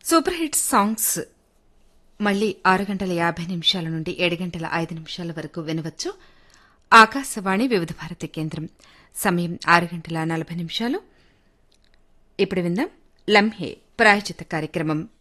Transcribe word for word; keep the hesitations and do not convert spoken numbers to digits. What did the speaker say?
Super hit songs మళ్లీ ఆరు గంటల యాభై నిమిషాల నుండి ఏడు గంటల ఐదు నిమిషాల వరకు వినవచ్చు. ఆకాశవాణి వివిధ భారతి కేంద్రం సమయం ఆరు గంటల నలభై నిమిషాలు. ఇప్పుడు విందాం లంహే ప్రాయోజిత కార్యక్రమం.